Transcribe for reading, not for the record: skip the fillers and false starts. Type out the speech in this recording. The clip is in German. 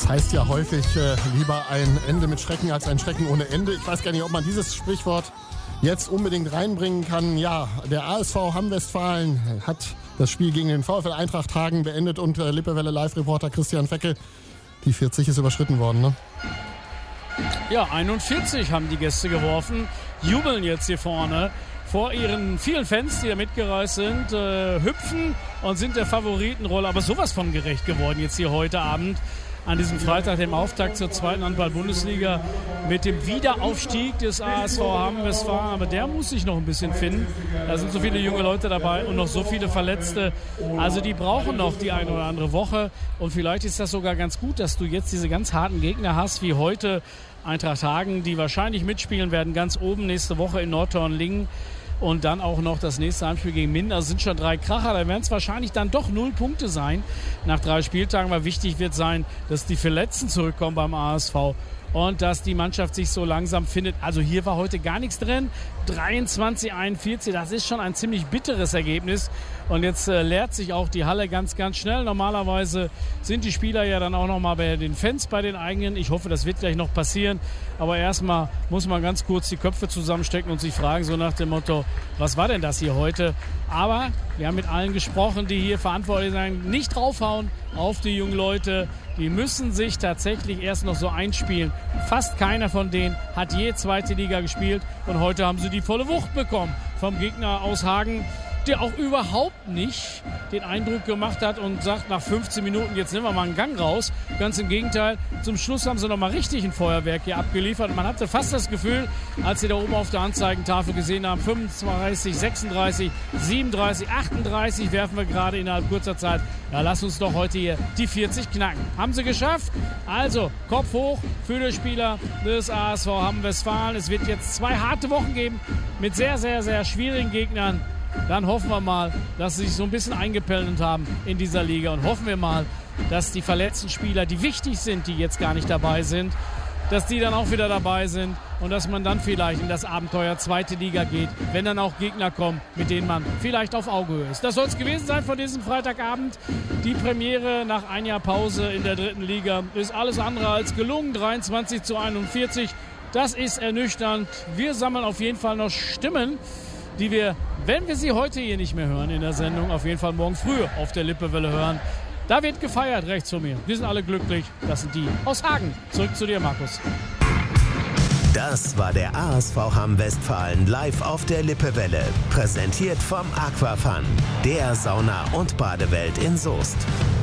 heißt ja häufig lieber ein Ende mit Schrecken als ein Schrecken ohne Ende. Ich weiß gar nicht, ob man dieses Sprichwort jetzt unbedingt reinbringen kann. Ja, der ASV Hamm-Westfalen hat das Spiel gegen den VfL Eintracht Hagen beendet und Lippewelle Live-Reporter Christian Fecke, die 40 ist überschritten worden, ne? Ja, 41 haben die Gäste geworfen, jubeln jetzt hier vorne vor ihren vielen Fans, die da mitgereist sind, hüpfen und sind der Favoritenrolle, aber sowas von gerecht geworden jetzt hier heute Abend an diesem Freitag, dem Auftakt zur zweiten Handball-Bundesliga mit dem Wiederaufstieg des ASV Hamm-Westfalen. Aber der muss sich noch ein bisschen finden. Da sind so viele junge Leute dabei und noch so viele Verletzte. Also die brauchen noch die eine oder andere Woche. Und vielleicht ist das sogar ganz gut, dass du jetzt diese ganz harten Gegner hast, wie heute Eintracht Hagen, die wahrscheinlich mitspielen werden, ganz oben nächste Woche in Nordhorn-Lingen. Und dann auch noch das nächste Heimspiel gegen Minden. Das sind schon 3 Kracher. Da werden es wahrscheinlich dann doch 0 Punkte sein nach 3 Spieltagen. Weil wichtig wird sein, dass die Verletzten zurückkommen beim ASV und dass die Mannschaft sich so langsam findet. Also hier war heute gar nichts drin. 23-41, das ist schon ein ziemlich bitteres Ergebnis. Und jetzt leert sich auch die Halle ganz, ganz schnell. Normalerweise sind die Spieler ja dann auch noch mal bei den Fans, bei den eigenen. Ich hoffe, das wird gleich noch passieren. Aber erstmal muss man ganz kurz die Köpfe zusammenstecken und sich fragen, so nach dem Motto, was war denn das hier heute? Aber wir haben mit allen gesprochen, die hier verantwortlich sind. Nicht draufhauen auf die jungen Leute. Die müssen sich tatsächlich erst noch so einspielen. Fast keiner von denen hat je zweite Liga gespielt. Und heute haben sie die volle Wucht bekommen vom Gegner aus Hagen, der auch überhaupt nicht den Eindruck gemacht hat und sagt nach 15 Minuten, jetzt nehmen wir mal einen Gang raus. Ganz im Gegenteil, zum Schluss haben sie noch mal richtig ein Feuerwerk hier abgeliefert. Man hatte fast das Gefühl, als sie da oben auf der Anzeigentafel gesehen haben, 35, 36, 37, 38 werfen wir gerade innerhalb kurzer Zeit. Ja, lass uns doch heute hier die 40 knacken. Haben sie geschafft. Also, Kopf hoch für die Spieler des ASV Hamm-Westfalen. Es wird jetzt 2 harte Wochen geben mit sehr, sehr, sehr schwierigen Gegnern. Dann hoffen wir mal, dass sie sich so ein bisschen eingependelt haben in dieser Liga. Und hoffen wir mal, dass die verletzten Spieler, die wichtig sind, die jetzt gar nicht dabei sind, dass die dann auch wieder dabei sind und dass man dann vielleicht in das Abenteuer zweite Liga geht, wenn dann auch Gegner kommen, mit denen man vielleicht auf Augenhöhe ist. Das soll es gewesen sein von diesem Freitagabend. Die Premiere nach ein Jahr Pause in der dritten Liga ist alles andere als gelungen. 23-41. Das ist ernüchternd. Wir sammeln auf jeden Fall noch Stimmen, die wir, wenn wir sie heute hier nicht mehr hören in der Sendung, auf jeden Fall morgen früh auf der Lippewelle hören. Da wird gefeiert rechts von mir. Wir sind alle glücklich. Das sind die aus Hagen. Zurück zu dir, Markus. Das war der ASV Hamm-Westfalen live auf der Lippewelle. Präsentiert vom Aquafun, der Sauna- und Badewelt in Soest.